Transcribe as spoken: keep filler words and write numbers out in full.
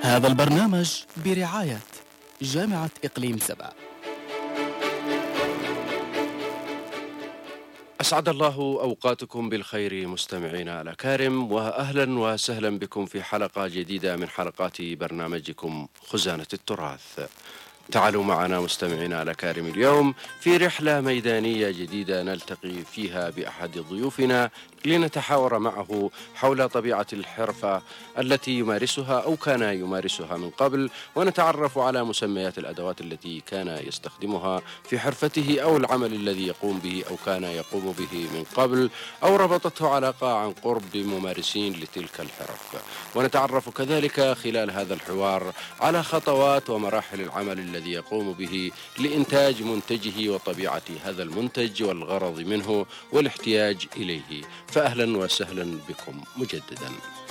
هذا البرنامج برعاية جامعة إقليم سبا. أسعد الله أوقاتكم بالخير مستمعينا الأكارم، وأهلا وسهلا بكم في حلقة جديدة من حلقات برنامجكم خزانة التراث. تعالوا معنا مستمعينا الأكارم اليوم في رحلة ميدانية جديدة نلتقي فيها بأحد ضيوفنا لنتحاور معه حول طبيعة الحرفة التي يمارسها أو كان يمارسها من قبل، ونتعرف على مسميات الأدوات التي كان يستخدمها في حرفته أو العمل الذي يقوم به أو كان يقوم به من قبل، أو ربطته علاقة عن قرب بممارسين لتلك الحرف. ونتعرف كذلك خلال هذا الحوار على خطوات ومراحل العمل الذي يقوم به لإنتاج منتجه وطبيعة هذا المنتج والغرض منه والاحتياج إليه. فأهلا وسهلا بكم مجددا.